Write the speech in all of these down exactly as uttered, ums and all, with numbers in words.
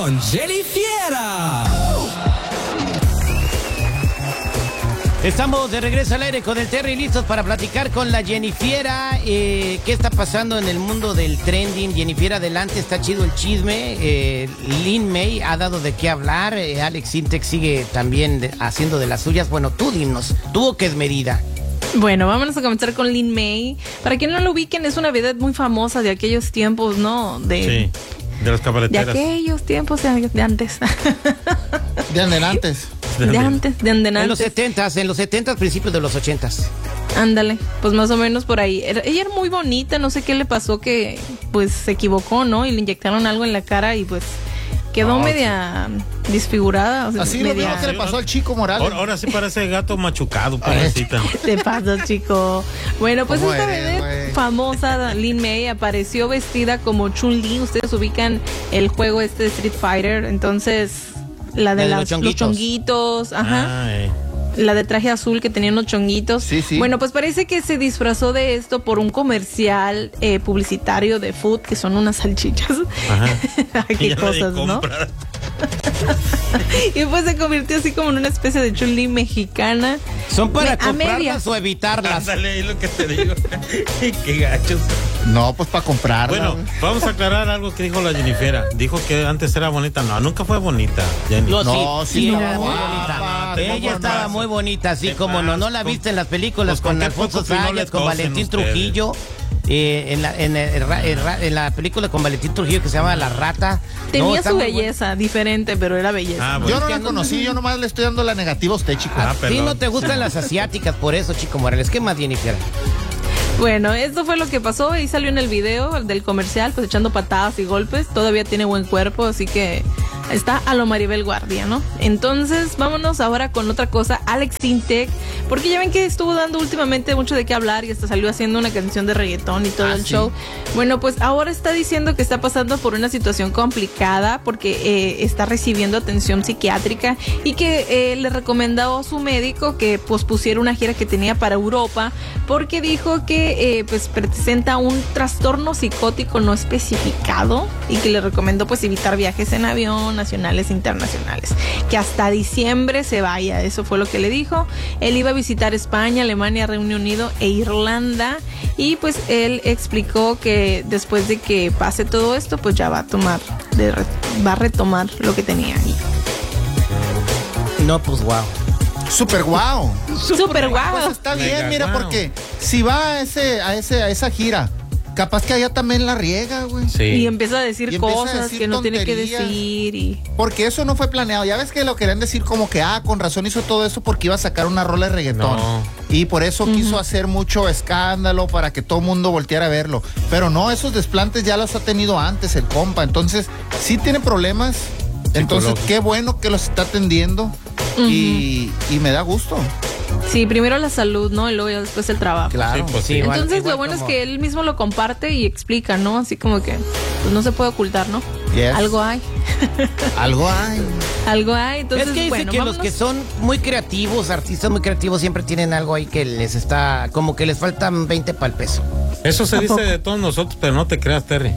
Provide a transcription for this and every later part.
con Jenny Fiera. Estamos de regreso al aire con el Terry, listos para platicar con la Jenny Fiera. Eh, ¿Qué está pasando en el mundo del trending? Jenny Fiera, adelante, está chido el chisme. Eh, Lin May ha dado de qué hablar. Eh, Alex Sintek sigue también de, haciendo de las suyas. Bueno, tú dinos, ¿tú qué es medida? Bueno, vámonos a comenzar con Lin May. Para quien no lo ubiquen, es una vedette muy famosa de aquellos tiempos, ¿no? De, sí, de las cabareteras. De aquellos tiempos de, de antes. De antes. De antes, de antes. En los setentas, en los setentas, principios de los ochentas. Ándale, pues más o menos por ahí. Era, ella era muy bonita, no sé qué le pasó que pues se equivocó, ¿no? Y le inyectaron algo en la cara y pues quedó oh, media sí. desfigurada. O sea, así media... lo mismo que le pasó al Chico Morales. Ahora, ahora sí parece gato machucado, pobrecita. Te pasa, chico. Bueno, pues esta bebé famosa, Lin May, apareció vestida como Chun-Li. Ustedes ubican el juego este de Street Fighter, entonces la de, de las, los, chonguitos. los chonguitos, ajá. Ah, eh. La de traje azul que tenía unos chonguitos. Sí, sí. Bueno, pues parece que se disfrazó de esto por un comercial eh, publicitario de food, que son unas salchichas. Ajá. Qué cosas, ¿no? Y pues se convirtió así como en una especie de Chun-Li mexicana. ¿Son para Me, comprarlas o evitarlas? Dale, es lo que te digo. Qué gachos. No, pues para comprarlas. Bueno, vamos a aclarar algo que dijo la Jennifer. Dijo que antes era bonita. No, nunca fue bonita, Jenny. No, no, sí, sí, no, era no, muy bonita. Ah, Ella no, estaba no, muy bonita, así como no. ¿No la viste en las películas pues con Alfonso Sayas, con Valentín ustedes. Trujillo? Eh, en, la, en, el, el, en la película con Valentín Trujillo que se llama La Rata. Tenía no, su belleza buena. Diferente, pero era belleza. Ah, bueno. Yo no la conocí, yo nomás le estoy dando la negativa a usted, chico. Ah, sí, no te gustan las asiáticas, por eso, Chico Morales. ¿Qué más, Jennifer? Bueno, esto fue lo que pasó y salió en el video del comercial, pues echando patadas y golpes. Todavía tiene buen cuerpo, así que está a lo Maribel Guardia, ¿no? Entonces, vámonos ahora con otra cosa, Alex Sintek, porque ya ven que estuvo dando últimamente mucho de qué hablar y hasta salió haciendo una canción de reggaetón y todo ah, el sí. show. Bueno, pues ahora está diciendo que está pasando por una situación complicada porque eh, está recibiendo atención psiquiátrica y que eh, le recomendó a su médico que pospusiera una gira que tenía para Europa porque dijo que eh, pues presenta un trastorno psicótico no especificado y que le recomendó pues evitar viajes en avión, nacionales e internacionales, que hasta diciembre se vaya, eso fue lo que le dijo. Él iba a visitar España, Alemania, Reino Unido e Irlanda y pues él explicó que después de que pase todo esto pues ya va a tomar, de, va a retomar lo que tenía ahí. No, pues wow. Super guau. Super guau. Pues está bien, Mega mira, guau. porque si va a ese, a ese, a esa gira, capaz que allá también la riega, güey. Sí. Y empieza a decir Y empieza cosas a decir que no tiene que tonterías. decir y... Porque eso no fue planeado. Ya ves que lo querían decir como que, ah, con razón hizo todo eso porque iba a sacar una rola de reggaetón. No. Y por eso Uh-huh. quiso hacer mucho escándalo para que todo el mundo volteara a verlo. Pero no, esos desplantes ya los ha tenido antes el compa. Entonces, sí tiene problemas. Entonces, qué bueno que los está atendiendo. Uh-huh. y, y me da gusto. Sí, primero la salud, ¿no? Y luego ya después el trabajo. Claro. Sí, pues sí. Entonces Igual, igual lo bueno como... es que él mismo lo comparte y explica, ¿no? Así como que pues no se puede ocultar, ¿no? Yes. Algo hay. Algo hay. Algo hay. Entonces, es que dice bueno, que vámonos. los que son muy creativos, artistas muy creativos, siempre tienen algo ahí que les está, como que les faltan veinte para el peso. Eso se dice de todos nosotros, pero no te creas, Terry.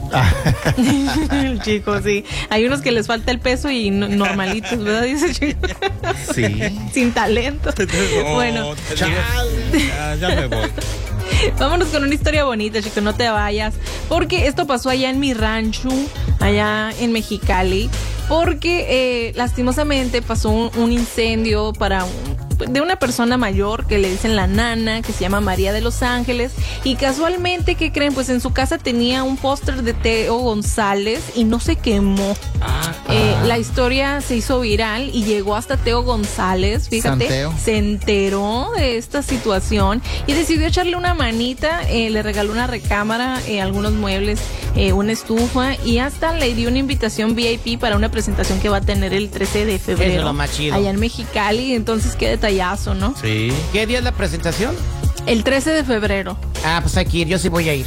El chico, sí. Hay unos que les falta el peso y no, normalitos, ¿verdad? Dice chico. Sí. Sin talento. Oh, Bueno. Ya, ya me voy. Vámonos con una historia bonita, chico, no te vayas. Porque esto pasó allá en mi rancho, allá en Mexicali. Porque eh, lastimosamente pasó un, un incendio para un, de una persona mayor que le dicen la nana, que se llama María de los Ángeles. Y casualmente, ¿qué creen? Pues en su casa tenía un póster de Teo González y no se quemó. Ah, Eh, ah. La historia se hizo viral y llegó hasta Teo González, fíjate, Santeo. se enteró de esta situación y decidió echarle una manita, eh, le regaló una recámara, eh, algunos muebles, eh, una estufa y hasta le dio una invitación V I P para una presentación que va a tener el trece de febrero. Eso es lo más chido. Allá en Mexicali, entonces qué detallazo, ¿no? sí. ¿Qué día es la presentación? El trece de febrero. Ah, pues hay que ir, yo sí voy a ir.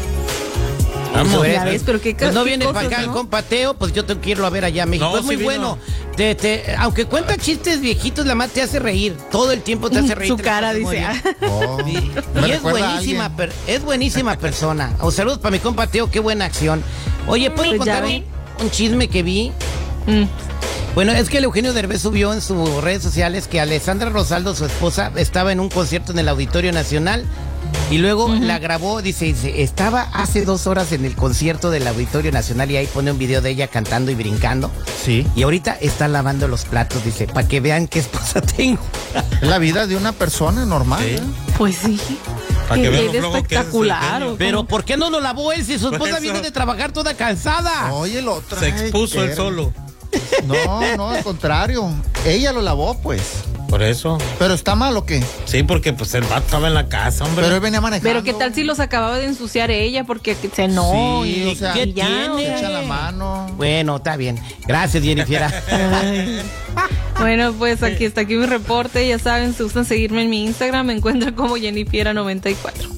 Vamos. Ya ves, pero qué Pues no qué viene cosas, para acá ¿no? el compa Teo, pues yo tengo que irlo a ver allá a México. No, es muy sí vino. bueno. Te, te, aunque cuenta chistes viejitos, la más te hace reír. Todo el tiempo te hace reír. Su te la cara pasas muy dice. bien. Oh, Y, me y es recuerda a buenísima, alguien. per, es buenísima persona. O saludos para mi compa Teo, qué buena acción. Oye, ¿puedo Pues ya contar ven. un, un chisme que vi? Mm. Bueno, es que el Eugenio Derbez subió en sus redes sociales que Alessandra Rosaldo, su esposa, estaba en un concierto en el Auditorio Nacional y luego uh-huh. la grabó, dice, dice, estaba hace dos horas en el concierto del Auditorio Nacional y ahí pone un video de ella cantando y brincando. Sí. Y ahorita está lavando los platos, dice, para que vean qué esposa tengo. Es la vida de una persona normal. Sí. ¿eh? Pues sí. Para que vean Qué lo flojo que es espectacular. el ¿o Pero cómo? ¿por qué no lo lavó él si su Por esposa eso. viene de trabajar toda cansada? Oye, el otro. Se expuso él solo. No, no, al contrario. Ella lo lavó, pues. Por eso. Pero está mal o qué. Sí, porque pues el vato estaba en la casa, hombre. Pero él venía manejando. Pero qué tal si los acababa de ensuciar ella porque se enojó Sí, y, o sea, y ya, ¿qué o tiene? sea. Echa la mano. Bueno, está bien. Gracias, Jennifer. Bueno, pues aquí está aquí mi reporte. Ya saben, si gustan seguirme en mi Instagram, me encuentran como Jennifiera noventa y cuatro.